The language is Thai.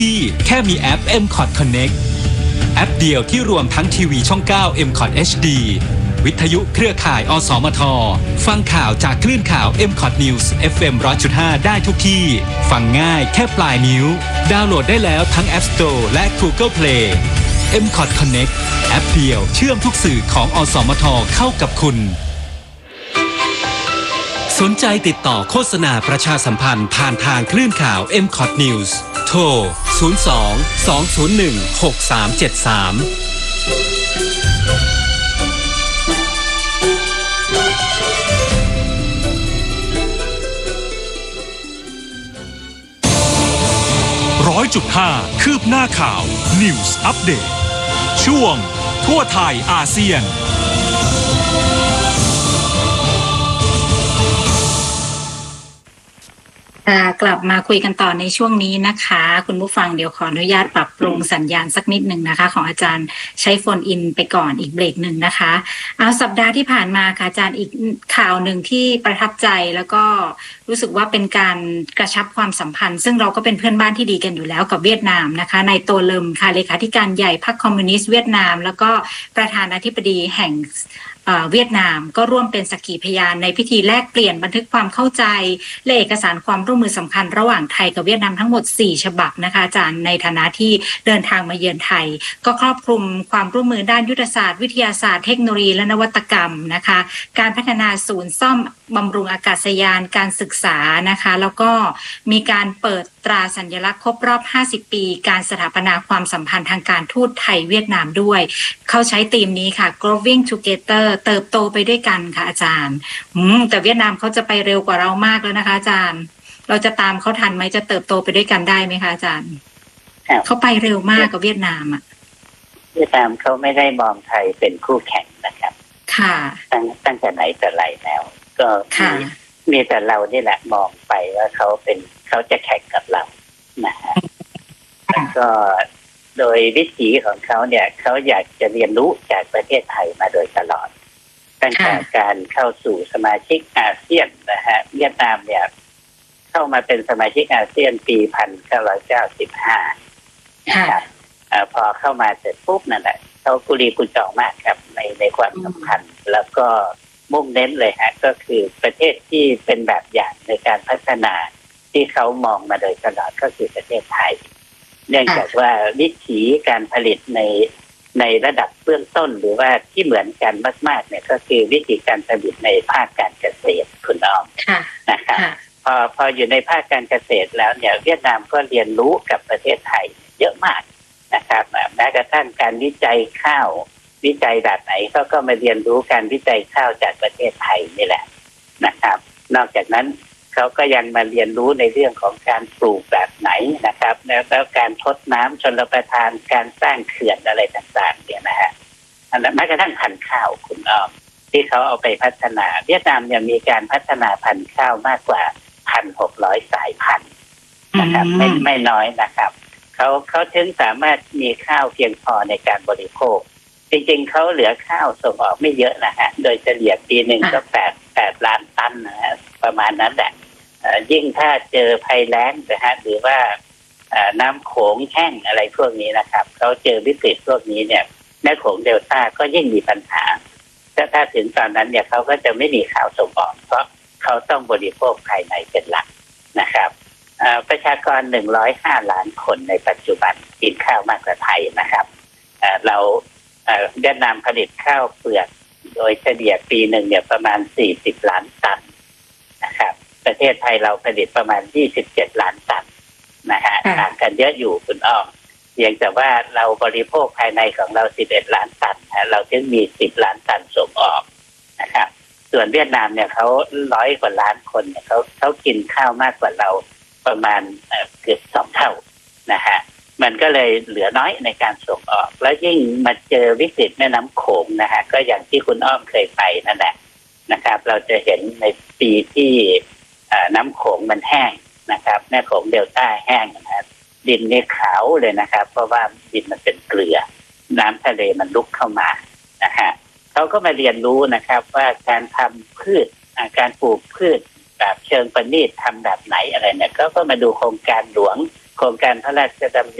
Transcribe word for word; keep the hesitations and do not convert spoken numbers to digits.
ที่แค่มีแอป เอ็ม คอท Connect แอปเดียวที่รวมทั้งทีวีช่อง เก้า เอ็ม คอท เอช ดี วิทยุเครือข่าย อสมท ฟังข่าวจากคลื่นข่าว เอ็ม คอท News เอฟ เอ็ม หนึ่งร้อยจุดห้า ได้ทุกที่ ฟังง่ายแค่ปลายนิ้ว ดาวน์โหลดได้แล้วทั้ง App Store และ Google Play เอ็ม คอท Connect แอปเดียวเชื่อมทุกสื่อของอสมทเข้ากับคุณสนใจติดต่อโฆษณาประชาสัมพันธ์ผ่านทางคลื่นข่าว เอ็ม คอท News โทร ศูนย์ สอง สอง ศูนย์ หนึ่ง หก สาม เจ็ด สามร้อยจุดห้าคืบหน้าข่าว News Update ช่วงทั่วไทยอาเซียนกลับมาคุยกันต่อในช่วงนี้นะคะคุณผู้ฟังเดี๋ยวขออนุญาตปรับปรุงสัญญาณสักนิดหนึ่งนะคะของอาจารย์ใช้โฟนอินไปก่อนอีกเบรกหนึ่งนะคะเอาสัปดาห์ที่ผ่านมาค่ะอาจารย์อีกข่าวหนึ่งที่ประทับใจแล้วก็รู้สึกว่าเป็นการกระชับความสัมพันธ์ซึ่งเราก็เป็นเพื่อนบ้านที่ดีกันอยู่แล้วกับเวียดนามนะคะในโตเลิมค่ะเลขาธิการใหญ่พรรคคอมมิวนิสต์เวียดนามแล้วก็ประธานาธิบดีแห่งเวียดนามก็ร่วมเป็นสักขีพยานในพิธีแลกเปลี่ยนบันทึกความเข้าใจและเอกสารความร่วมมือสำคัญระหว่างไทยกับเวียดนามทั้งหมดสี่ฉบับนะคะอาจารย์ในฐานะที่เดินทางมาเยือนไทยก็ครอบคลุมความร่วมมือด้านยุทธศาสตร์วิทยาศาสตร์เทคโนโลยีและนวัตกรรมนะคะการพัฒนาศูนย์ซ่อมบำรุงอากาศยานการศึกษานะคะแล้วก็มีการเปิดตราสัญลักษณ์ครบรอบห้าสิบปีการสถาปนาความสัมพันธ์ทางการทูตไทยเวียดนามด้วยเขาใช้ธีมนี้ค่ะ growing together เติบโตไปด้วยกันค่ะอาจารย์อืมแต่เวียดนามเขาจะไปเร็วกว่าเรามากแล้วนะคะอาจารย์เราจะตามเขาทันไหมจะเติบโตไปด้วยกันได้ไหมคะอาจารย์เขาไปเร็วมากกับเวียดนามอ่ะเวียดนามเขาไม่ได้มองไทยเป็นคู่แข่งนะครับค่ะตั้งตั้งแต่ไหนแต่ไรแล้วก็มีมีแต่เรานี่แหละมองไปว่าเขาเป็นเขาจะแข่งกับเรานะฮะแล้วก็โดยวิถีของเขาเนี่ยเขาอยากจะเรียนรู้จากประเทศไทยมาโดยตลอดตั้งแต่การเข้าสู่สมาชิกอาเซียนนะฮะเวียดนามเนี่ยเข้ามาเป็นสมาชิกอาเซียนปีหนึ่งพันเก้าร้อยเก้าสิบห้านะครับพอเข้ามาเสร็จปุ๊บนั่นแหละเขากุลีกุจอมากครับในในความสำคัญแล้วก็มุ่งเน้นเลยฮะก็คือประเทศที่เป็นแบบอย่างในการพัฒนาที่เขามองมาโดยตลอดก็คือประเทศไทยเนื่องจากว่าวิถีการผลิตในในระดับเบื้องต้นหรือว่าที่เหมือนกันมากๆเนี่ยก็คือวิธีการผลิตในภาคการเกษตรคุณอ้อมนะครับพอพออยู่ในภาคการเกษตรแล้วเนี่ยเวียดนามก็เรียนรู้กับประเทศไทยเยอะมากนะครับแม้กระทั่งการวิจัยข้าววิจัยแบบไหนเขาก็มาเรียนรู้การวิจัยข้าวจากประเทศไทยนี่แหละนะครับนอกจากนั้นเขาก็ยังมาเรียนรู้ในเรื่องของการปลูกแบบไหนนะครับแล้วการทดน้ำชลประทานการสร้างเขื่อนอะไรต่างๆเนี่ยนะฮะอันนั้นแม้กระทั่งพันธุ์ข้าวคุณอ้อมที่เขาเอาไปพัฒนาเวียดนามเนี่ยมีการพัฒนาพันธุ์ข้าวมากกว่าพันหกร้อยสายพันธุ์นะครับไม่ไม่น้อยนะครับเขาเขาถึงสามารถมีข้าวเพียงพอในการบริโภคจริงๆเขาเหลือข้าวส่งออกไม่เยอะนะฮะโดยเฉลี่ยปีหนึ่งก็แปดแปดล้านตันนะฮะประมาณนั้นแหละยิ่งถ้าเจอภัยแล้งนะฮะหรือว่าน้ำโขงแห้งอะไรพวกนี้นะครับเขาเจอวิกฤตพวกนี้เนี่ยแม่โขงเดลต้าก็ยิ่งมีปัญหาถ้าถ้าถึงตอนนั้นเนี่ยเขาก็จะไม่มีข้าวส่งออกเพราะเขาต้องบริโภคภายในเป็นหลักนะครับประชากรหนึ่งร้อยห้าล้านคนในปัจจุบันกินข้าวมากกว่าไทยนะครับเราเวียดนามผลิตข้าวเปลือกโดยเฉลี่ยปีหนึ่งเนี่ยประมาณสี่สิบล้านตันนะครับประเทศไทยเราผลิตประมาณยี่สิบเจ็ดล้านตันนะฮะต่างกันเยอะอยู่คุณอ้อมเพียงแต่ว่าเราบริโภคภายในของเราสิบเอ็ดล้านตันนะเราถึงมีสิบล้านตันส่งออกนะครับส่วนเวียดนามเนี่ยเขาร้อยกว่าล้านคนเนี่ยเขาเขากินข้าวมากกว่าเราประมาณเกือบสองเท่านะฮะมันก็เลยเหลือน้อยในการส่งออกแล้วยิ่งมาเจอวิกฤตแม่น้ำโขงนะฮะก็อย่างที่คุณอ้อมเคยไปนั่นแหละนะครับเราจะเห็นในปีที่น้ำโขงมันแห้งนะครับแม่โขงเดลต้าแห้งนะครับดินเนี่ยขาวเลยนะครับเพราะว่าดินมันเป็นเกลือน้ำทะเลมันลุกเข้ามานะฮะเขาก็มาเรียนรู้นะครับว่าการทำพืชการปลูกพืชแบบเชิงประณีตทำแบบไหนอะไรเนี่ยเขาก็มาดูโครงการหลวงโครงการพระราชดำ